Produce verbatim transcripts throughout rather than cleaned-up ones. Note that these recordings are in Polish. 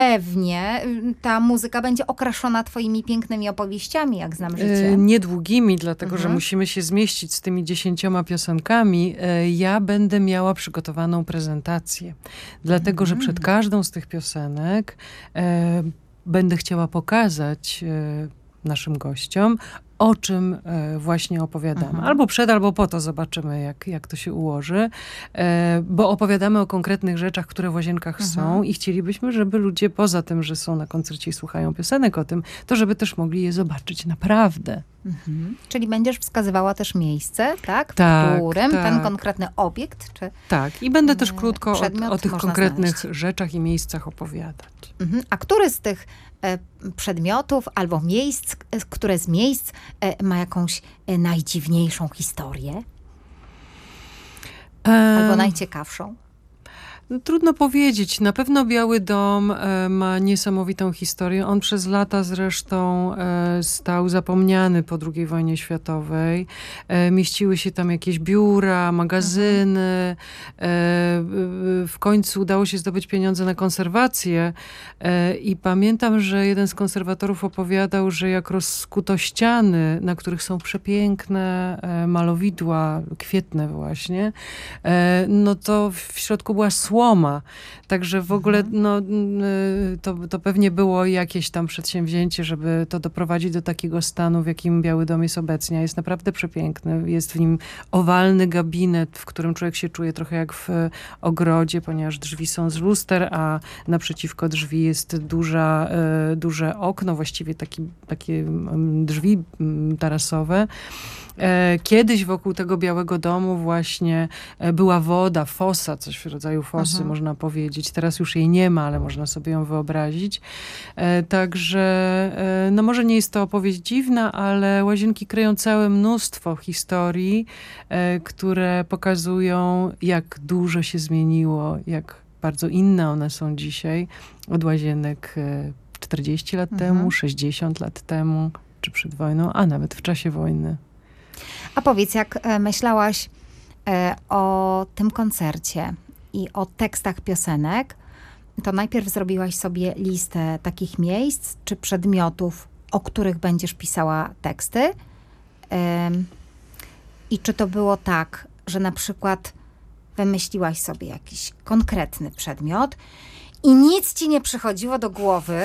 Pewnie ta muzyka będzie okraszona twoimi pięknymi opowieściami, jak znam życie. E, niedługimi, dlatego Mhm. że musimy się zmieścić z tymi dziesięcioma piosenkami. E, ja będę miała przygotowaną prezentację. Dlatego, że przed każdą z tych piosenek e, będę chciała pokazać e, naszym gościom, o czym e, właśnie opowiadamy. Mhm. Albo przed, albo po to zobaczymy, jak, jak to się ułoży. E, bo opowiadamy o konkretnych rzeczach, które w Łazienkach Mhm. są i chcielibyśmy, żeby ludzie poza tym, że są na koncercie i słuchają piosenek o tym, to żeby też mogli je zobaczyć naprawdę. Mhm. Czyli będziesz wskazywała też miejsce, tak? W Tak, którym tak. ten konkretny obiekt, czy... Tak. I będę też e, krótko o, przedmiot o tych można konkretnych znaleźć. rzeczach i miejscach opowiadać. Mhm. A który z tych e, przedmiotów albo miejsc, e, które z miejsc e, ma jakąś e, najdziwniejszą historię? Albo Em, najciekawszą? No, trudno powiedzieć. Na pewno Biały Dom e, ma niesamowitą historię. On przez lata zresztą e, stał zapomniany po drugiej wojnie światowej. E, mieściły się tam jakieś biura, magazyny. E, w końcu udało się zdobyć pieniądze na konserwację. E, I pamiętam, że jeden z konserwatorów opowiadał, że jak rozkuto ściany, na których są przepiękne e, malowidła, kwietne właśnie, e, no to w środku była słoma. Także w ogóle no, y, to, to pewnie było jakieś tam przedsięwzięcie, żeby to doprowadzić do takiego stanu, w jakim Biały Dom jest obecnie. A jest naprawdę przepiękny. Jest w nim owalny gabinet, w którym człowiek się czuje trochę jak w ogrodzie, ponieważ drzwi są z luster, a naprzeciwko drzwi jest duża, y, duże okno, właściwie taki, takie mm, drzwi mm, tarasowe. E, Kiedyś wokół tego Białego Domu właśnie e, była woda, fosa, coś w rodzaju fosy, Mhm. można powiedzieć. Teraz już jej nie ma, ale można sobie ją wyobrazić. E, Także, e, no może nie jest to opowieść dziwna, ale Łazienki kryją całe mnóstwo historii, e, które pokazują, jak dużo się zmieniło, jak bardzo inne one są dzisiaj od Łazienek e, czterdzieści lat Mhm. temu, sześćdziesiąt lat temu, czy przed wojną, a nawet w czasie wojny. A powiedz, jak e, myślałaś e, o tym koncercie i o tekstach piosenek, to najpierw zrobiłaś sobie listę takich miejsc czy przedmiotów, o których będziesz pisała teksty. Ym, I czy to było tak, że na przykład wymyśliłaś sobie jakiś konkretny przedmiot i nic ci nie przychodziło do głowy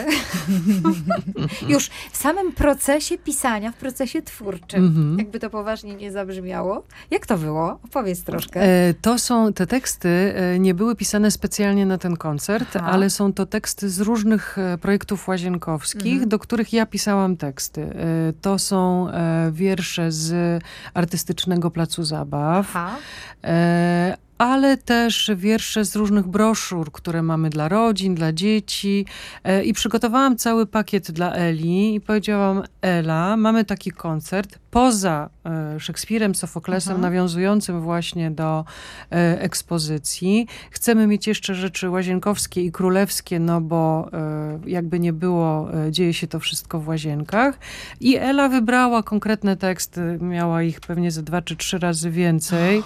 już w samym procesie pisania, w procesie twórczym. Mhm. Jakby to poważnie nie zabrzmiało. Jak to było? Opowiedz troszkę. E, To są, te teksty e, nie były pisane specjalnie na ten koncert, Aha. ale są to teksty z różnych e, projektów łazienkowskich, Mhm. do których ja pisałam teksty. E, To są e, wiersze z artystycznego placu zabaw, Aha. e, ale też wiersze z różnych broszur, które mamy dla rodzin, dla dzieci. E, I przygotowałam cały pakiet dla Eli i powiedziałam: Ela, mamy taki koncert poza e, Szekspirem, Sofoklesem, Mhm. nawiązującym właśnie do e, ekspozycji. Chcemy mieć jeszcze rzeczy łazienkowskie i królewskie, no bo e, jakby nie było, e, dzieje się to wszystko w Łazienkach. I Ela wybrała konkretne teksty, miała ich pewnie ze dwa czy trzy razy więcej.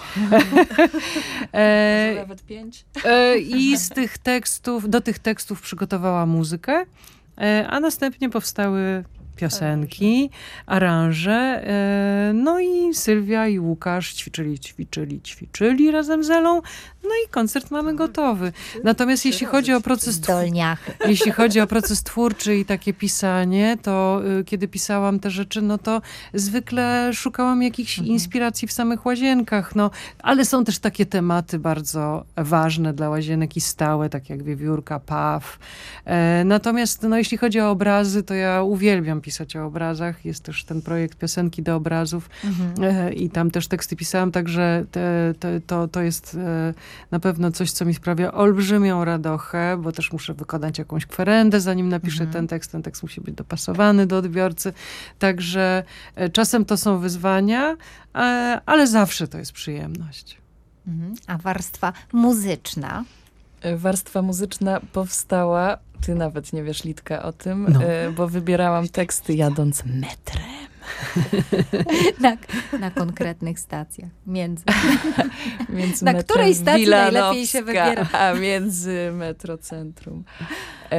Może E, nawet pięć. e, I z tych tekstów, do tych tekstów przygotowała muzykę, e, a następnie powstały piosenki, aranże. E, no i Sylwia i Łukasz ćwiczyli, ćwiczyli, ćwiczyli razem z Elą. No i koncert mamy gotowy. Natomiast jeśli chodzi o proces tw- Dolniachy. jeśli chodzi o proces twórczy i takie pisanie, to y, kiedy pisałam te rzeczy, no to zwykle szukałam jakichś inspiracji w samych Łazienkach, no, ale są też takie tematy bardzo ważne dla Łazienek i stałe, tak jak Wiewiórka, Paw. E, natomiast no, jeśli chodzi o obrazy, to ja uwielbiam pisać o obrazach. Jest też ten projekt Piosenki do obrazów Mhm. e, i tam też teksty pisałam, także te, te, to, to jest e, na pewno coś, co mi sprawia olbrzymią radochę, bo też muszę wykonać jakąś kwerendę, zanim napiszę Mhm. ten tekst. Ten tekst musi być dopasowany do odbiorcy. Także e, czasem to są wyzwania, e, ale zawsze to jest przyjemność. Mhm. A warstwa muzyczna? Warstwa muzyczna powstała, ty nawet nie wiesz, Litka, o tym, No. e, bo wybierałam teksty jadąc metrem. na, na konkretnych stacjach. Między. Między Na metrem której stacji najlepiej się Wilanowska, wybiera? a między metrocentrum.